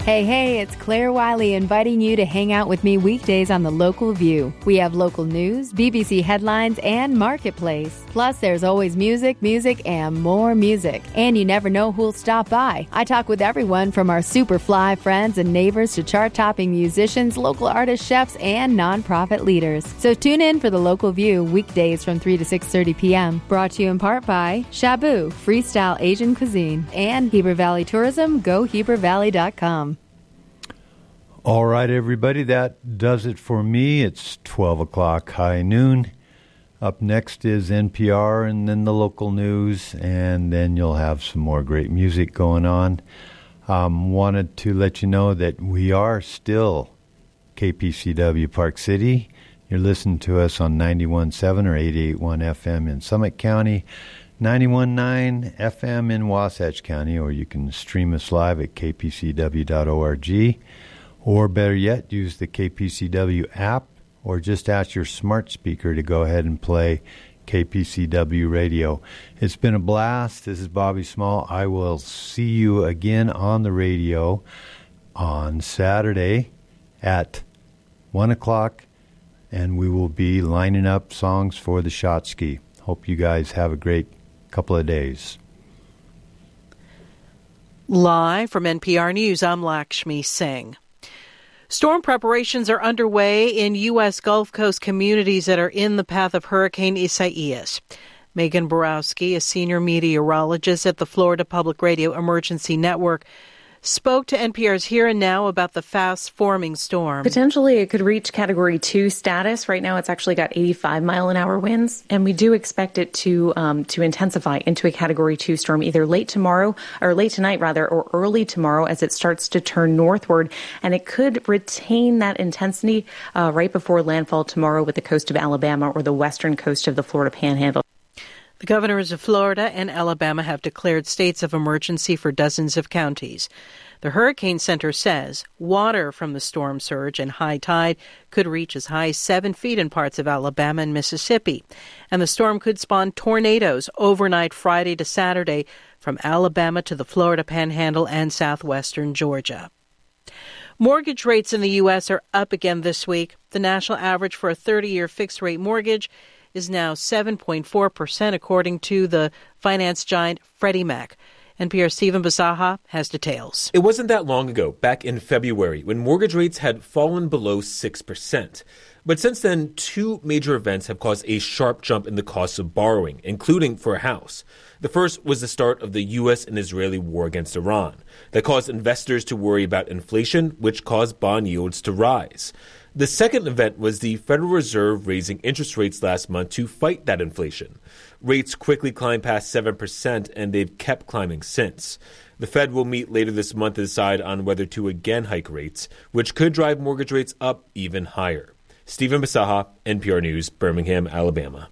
Hey, it's Claire Wiley inviting you to hang out with me weekdays on The Local View. We have local news, BBC headlines, and Marketplace. Plus, there's always music, and more music. And you never know who'll stop by. I talk with everyone from our super fly friends and neighbors to chart-topping musicians, local artists, chefs, and nonprofit leaders. So tune in for The Local View weekdays from 3 to 6:30 p.m. Brought to you in part by Shabu, Freestyle Asian Cuisine, and Heber Valley Tourism, GoHeberValley.com. All right, everybody, that does it for me. It's 12 o'clock, high noon. Up next is NPR and then the local news, and then you'll have some more great music going on. Wanted to let you know that we are still KPCW Park City. You're listening to us on 91.7 or 88.1 FM in Summit County, 91.9 FM in Wasatch County, or you can stream us live at kpcw.org. Or better yet, use the KPCW app, or just ask your smart speaker to go ahead and play KPCW radio. It's been a blast. This is Bobby Small. I will see you again on the radio on Saturday at 1 o'clock, and we will be lining up songs for the Shotski. Hope you guys have a great couple of days. Live from NPR News, I'm Lakshmi Singh. Storm preparations are underway in U.S. Gulf Coast communities that are in the path of Hurricane Isaias. Megan Borowski, a senior meteorologist at the Florida Public Radio Emergency Network, spoke to NPR's Here and Now about the fast-forming storm. Potentially, it could reach Category 2 status. Right now, it's actually got 85-mile-an-hour winds, and we do expect it to intensify into a Category 2 storm either late tonight, or early tomorrow as it starts to turn northward, and it could retain that intensity right before landfall tomorrow with the coast of Alabama or the western coast of the Florida Panhandle. The governors of Florida and Alabama have declared states of emergency for dozens of counties. The Hurricane Center says water from the storm surge and high tide could reach as high as 7 feet in parts of Alabama and Mississippi. And the storm could spawn tornadoes overnight Friday to Saturday from Alabama to the Florida Panhandle and southwestern Georgia. Mortgage rates in the U.S. are up again this week. The national average for a 30-year fixed-rate mortgage is now 7.4%, according to the finance giant Freddie Mac. NPR's Stephen Basaha has details. It wasn't that long ago, back in February, when mortgage rates had fallen below 6%. But since then, two major events have caused a sharp jump in the cost of borrowing, including for a house. The first was the start of the U.S. and Israeli war against Iran. That caused investors to worry about inflation, which caused bond yields to rise. The second event was the Federal Reserve raising interest rates last month to fight that inflation. Rates quickly climbed past 7%, and they've kept climbing since. The Fed will meet later this month to decide on whether to again hike rates, which could drive mortgage rates up even higher. Stephen Basaha, NPR News, Birmingham, Alabama.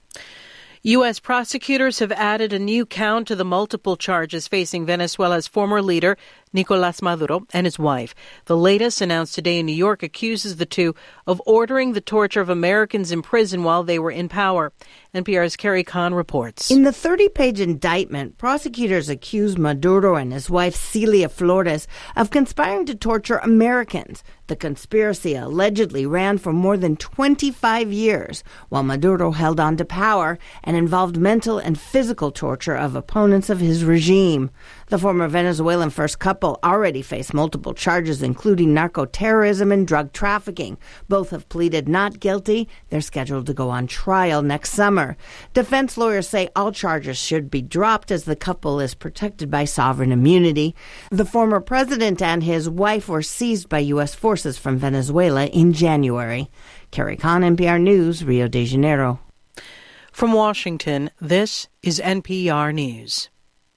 U.S. prosecutors have added a new count to the multiple charges facing Venezuela's former leader, Nicolás Maduro, and his wife. The latest, announced today in New York, accuses the two of ordering the torture of Americans in prison while they were in power. NPR's Carrie Kahn reports. In the 30-page indictment, prosecutors accuse Maduro and his wife, Celia Flores, of conspiring to torture Americans. The conspiracy allegedly ran for more than 25 years, while Maduro held on to power, and involved mental and physical torture of opponents of his regime. The former Venezuelan first couple already face multiple charges, including narco-terrorism and drug trafficking. Both have pleaded not guilty. They're scheduled to go on trial next summer. Defense lawyers say all charges should be dropped as the couple is protected by sovereign immunity. The former president and his wife were seized by U.S. forces from Venezuela in January. Carrie Kahn, NPR News, Rio de Janeiro. From Washington, this is NPR News.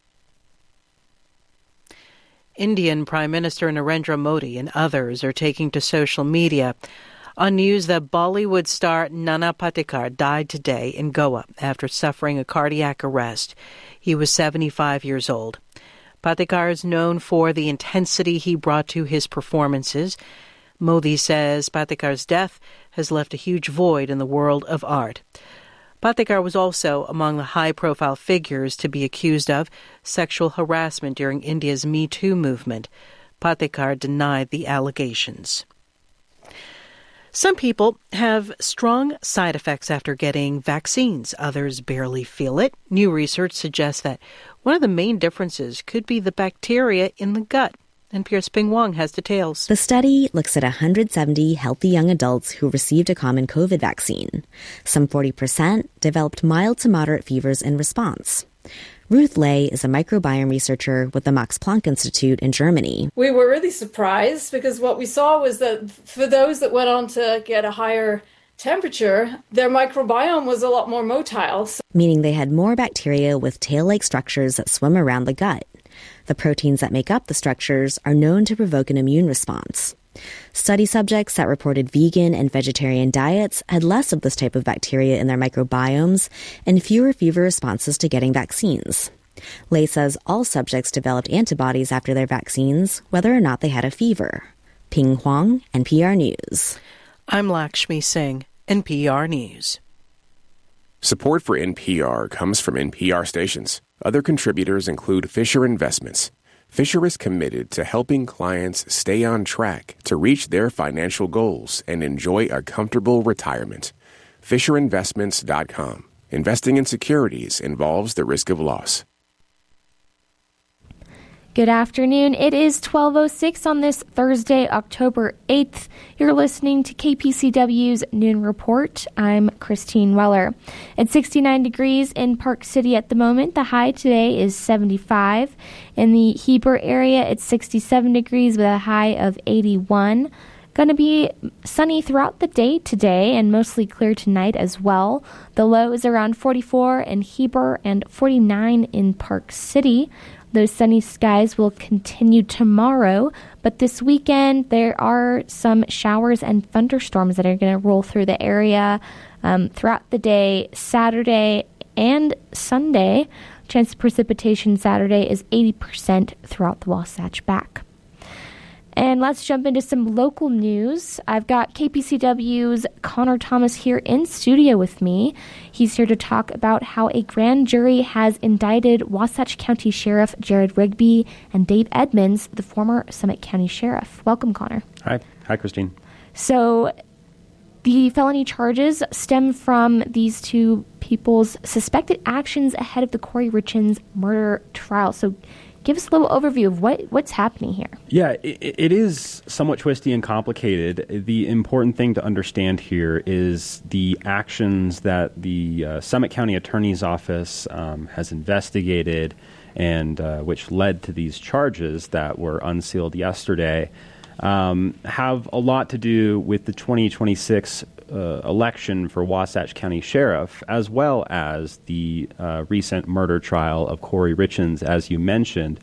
Indian Prime Minister Narendra Modi and others are taking to social media on news that Bollywood star Nana Patekar died today in Goa after suffering a cardiac arrest. He was 75 years old. Patekar is known for the intensity he brought to his performances. Modi says Patekar's death has left a huge void in the world of art. Patekar was also among the high-profile figures to be accused of sexual harassment during India's Me Too movement. Patekar denied the allegations. Some people have strong side effects after getting vaccines. Others barely feel it. New research suggests that one of the main differences could be the bacteria in the gut. NPR's Ping Wong has details. The study looks at 170 healthy young adults who received a common COVID vaccine. Some 40% developed mild to moderate fevers in response. Ruth Ley is a microbiome researcher with the Max Planck Institute in Germany. We were really surprised because what we saw was that for those that went on to get a higher temperature, their microbiome was a lot more motile. Meaning they had more bacteria with tail-like structures that swim around the gut. The proteins that make up the structures are known to provoke an immune response. Study subjects that reported vegan and vegetarian diets had less of this type of bacteria in their microbiomes and fewer fever responses to getting vaccines. Ley says all subjects developed antibodies after their vaccines, whether or not they had a fever. Ping Huang, NPR News. I'm Lakshmi Singh, NPR News. Support for NPR comes from NPR stations. Other contributors include Fisher Investments. Fisher is committed to helping clients stay on track to reach their financial goals and enjoy a comfortable retirement. FisherInvestments.com. Investing in securities involves the risk of loss. Good afternoon. It is 12:06 on this Thursday, October 8th. You're listening to KPCW's Noon Report. I'm Christine Weller. It's 69 degrees in Park City at the moment. The high today is 75. In the Heber area, it's 67 degrees with a high of 81. Going to be sunny throughout the day today and mostly clear tonight as well. The low is around 44 in Heber and 49 in Park City. Those sunny skies will continue tomorrow, but this weekend there are some showers and thunderstorms that are going to roll through the area throughout the day, Saturday and Sunday. Chance of precipitation Saturday is 80% throughout the Wasatch Back. And let's jump into some local news. I've got KPCW's Connor Thomas here in studio with me. He's here to talk about how a grand jury has indicted Wasatch County Sheriff Jared Rigby and Dave Edmonds, the former Summit County Sheriff. Welcome, Connor. Hi, Christine. So the felony charges stem from these two people's suspected actions ahead of the Corey Richins murder trial. So give us a little overview of what's happening here. Yeah, it is somewhat twisty and complicated. The important thing to understand here is the actions that the Summit County Attorney's Office has investigated and which led to these charges that were unsealed yesterday have a lot to do with the 2026 election for Wasatch County Sheriff, as well as the recent murder trial of Corey Richins, as you mentioned.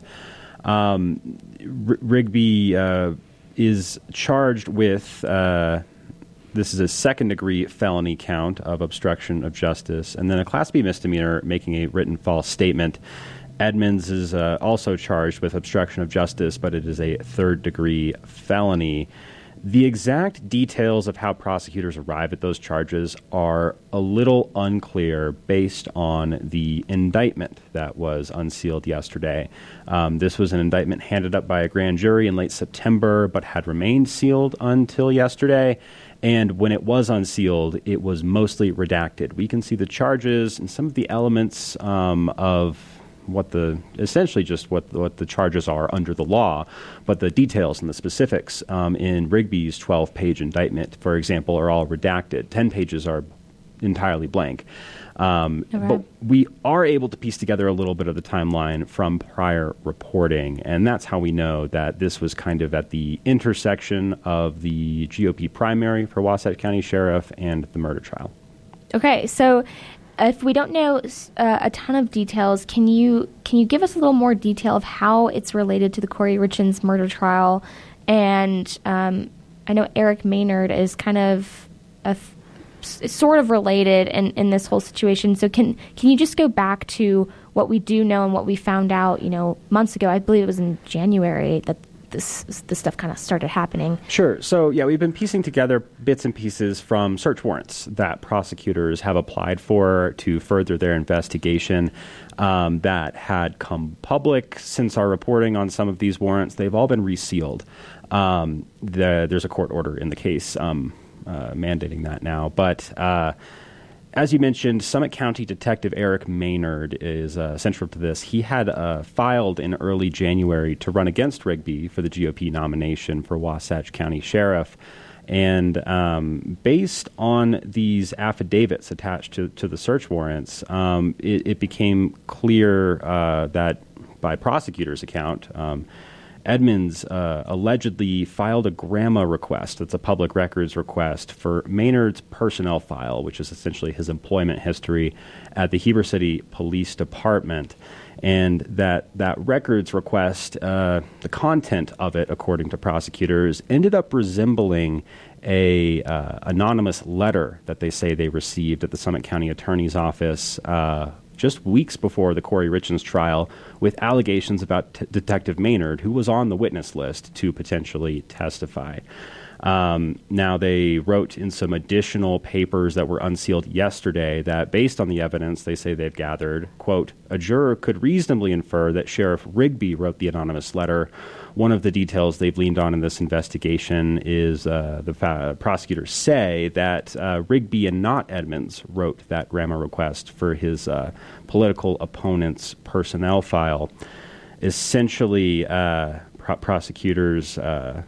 Rigby is charged with, this is a second-degree felony count of obstruction of justice, and then a Class B misdemeanor making a written false statement. Edmonds is also charged with obstruction of justice, but it is a third-degree felony. The exact details of how prosecutors arrive at those charges are a little unclear based on the indictment that was unsealed yesterday. This was an indictment handed up by a grand jury in late September, but had remained sealed until yesterday. And when it was unsealed, it was mostly redacted. We can see the charges and some of the elements of what the charges are under the law, but the details and the specifics in Rigby's 12-page indictment, for example, are all redacted. 10 pages are entirely blank. But we are able to piece together a little bit of the timeline from prior reporting, and that's how we know that this was kind of at the intersection of the GOP primary for Wasatch County Sheriff and the murder trial. Okay, so if we don't know a ton of details, can you give us a little more detail of how it's related to the Corey Richins murder trial? And I know Eric Maynard is kind of sort of related in this whole situation. So can you just go back to what we do know and what we found out, months ago? I believe it was in January that this stuff kind of started happening. Sure. So, yeah, we've been piecing together bits and pieces from search warrants that prosecutors have applied for to further their investigation that had come public since our reporting on some of these warrants. They've all been resealed. There's a court order in the case mandating that now. But as you mentioned, Summit County Detective Eric Maynard is central to this. He had filed in early January to run against Rigby for the GOP nomination for Wasatch County Sheriff. And based on these affidavits attached to the search warrants, it became clear that by prosecutors' account, Edmonds allegedly filed a GRAMA request, that's a public records request, for Maynard's personnel file, which is essentially his employment history at the Heber City Police Department. And that records request, the content of it, according to prosecutors, ended up resembling a anonymous letter that they say they received at the Summit County Attorney's Office just weeks before the Corey Richens trial, with allegations about Detective Maynard, who was on the witness list to potentially testify. Now, they wrote in some additional papers that were unsealed yesterday that, based on the evidence they say they've gathered, quote, a juror could reasonably infer that Sheriff Rigby wrote the anonymous letter. One of the details they've leaned on in this investigation is the prosecutors say that Rigby and not Edmonds wrote that GRAMA request for his political opponent's personnel file. Essentially, prosecutors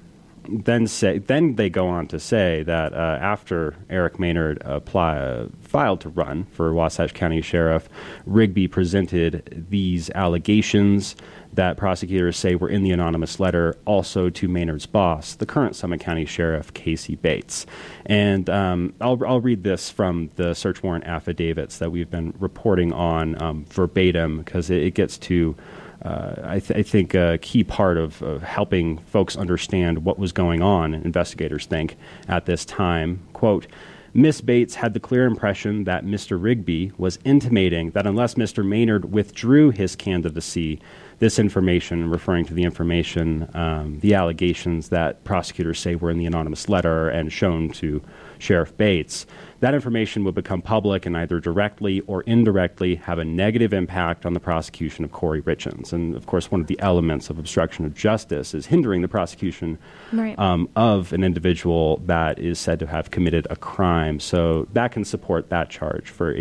then they go on to say that after Eric Maynard filed to run for Wasatch County Sheriff, Rigby presented these allegations that prosecutors say were in the anonymous letter also to Maynard's boss, the current Summit County Sheriff, Casey Bates. And I'll read this from the search warrant affidavits that we've been reporting on verbatim, because it gets to I think a key part of helping folks understand what was going on, investigators think, at this time. Quote, Miss Bates had the clear impression that Mr. Rigby was intimating that unless Mr. Maynard withdrew his candidacy, this information, referring to the information, the allegations that prosecutors say were in the anonymous letter and shown to Sheriff Bates, that information would become public and either directly or indirectly have a negative impact on the prosecution of Corey Richens. And, of course, one of the elements of obstruction of justice is hindering the prosecution of an individual that is said to have committed a crime. So that can support that charge for